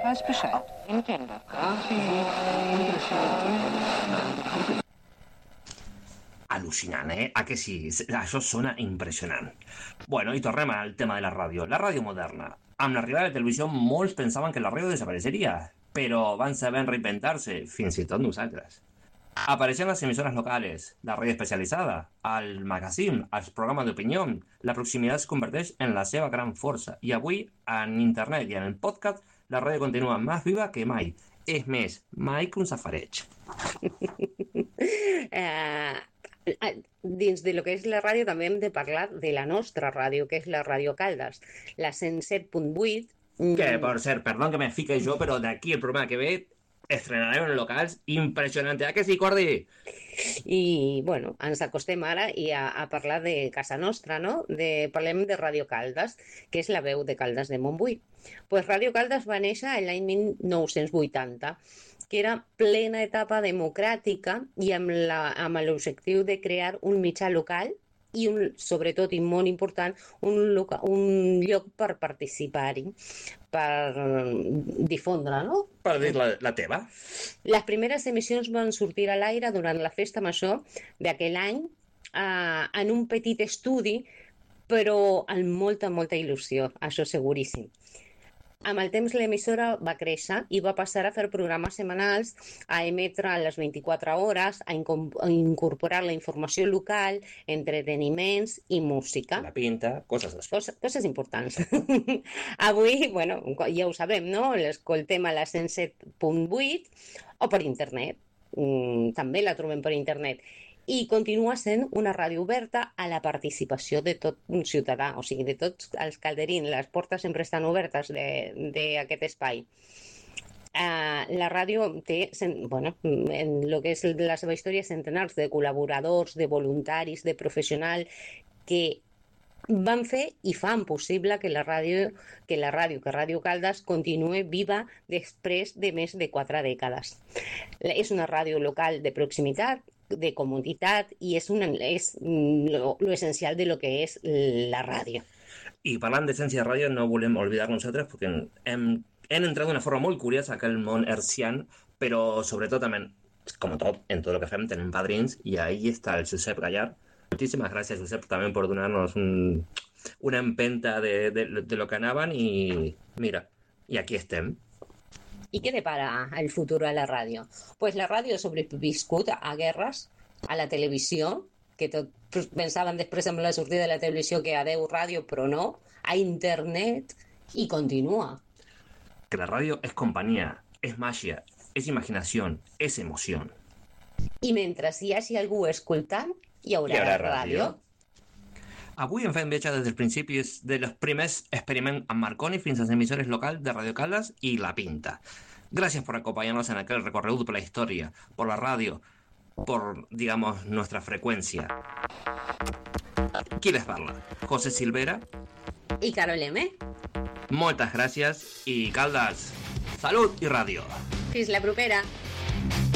Weiß Bescheid. Entiendo. Al·lucinant, eh? A que sí? Això sona impressionant. Bueno, i tornem al tema de la ràdio. La ràdio moderna. Amb l'arribada de la televisió, molts pensaven que la ràdio desapareixeria, però van saber reinventar-se, fins i tot nosaltres. Apareixen les emissores locals, la ràdio especialitzada, el magazine, els programes d'opinió. La proximitat es converteix en la seva gran força. I avui, en internet i en el podcast, la ràdio continua més viva que mai. És més, mai que un safareig. Dins de lo que és la ràdio també hem de parlar de la nostra ràdio, que és la Ràdio Caldes, la 107.8. Que, per cert, perdó que me fique jo, però d'aquí el programa que ve estrenarem en locals impressionant. Que sí, Cordi? I, bueno, ens acostem ara a parlar de casa nostra, no? Parlem de Ràdio Caldes, que és la veu de Caldes de Montbui. Pues Ràdio Caldes va néixer l'any 1980, que era plena etapa democràtica i amb l'objectiu de crear un mitjà local i, sobretot, i molt important, un lloc per participar-hi, per difondre, no? Per dir la teva. Les primeres emissions van sortir a l'aire durant la festa major d'aquell any en un petit estudi, però amb molta, molta il·lusió, això seguríssim. Amb el temps l'emissora va créixer i va passar a fer programes setmanals, a emetre a les 24 hores, a incorporar la informació local, entreteniments i música. La pinta, coses d'això. Coses importants. Avui, bueno, ja ho sabem, no? L'escoltem a la 107.8 o per internet. També la trobem per internet. I continua sent una ràdio oberta a la participació de tot un ciutadà, o sigui, de tots els calderins. Les portes sempre estan obertes d'aquest espai. La ràdio té, bueno, en el que és la seva història, centenars de col·laboradors, de voluntaris, de professionals que van fer i fan possible que Ràdio Caldes continue viva després de més de 4 dècades. És una ràdio local de proximitat, de comoditat, i és lo essencial de lo que és la ràdio. I parlant d'essència de ràdio, no volem oblidar nosaltres, perquè hem entrat d'una forma molt curiosa a aquell món hercian, però sobretot també, com tot, en tot el que fem tenim padrins, i ahí està el Josep Gallard. Muchísimas gracias, Josep, también por donarnos una empenta de lo que anaven, i mira, i aquí estem. I què depara el futur a la ràdio? Pues la ràdio ha sobreviscut a guerres, a la televisió, que tot pensaven després amb la sortida de la televisió que adeu ràdio, però no, a internet, i continua. Que la ràdio és companyia, és màgia, és imaginació, és emoció. I mentre hi hagi algú escoltant, hi haurà ràdio. Avui hem fet viatge des dels principis dels primers experiments amb Marconi fins als emissores locals de Ràdio Caldes i La Pinta. Gracias por acompañarnos en aquel recorrido por la historia, por la radio, por, digamos, nuestra frecuencia. Qui les parla? José Silvera i Carol M. Moltes gràcies i Caldes, salut i ràdio. Fins la propera.